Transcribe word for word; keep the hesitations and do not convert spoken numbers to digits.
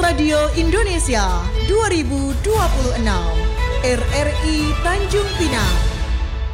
Radio Indonesia dua ribu dua puluh enam, R R I Tanjung Pinang.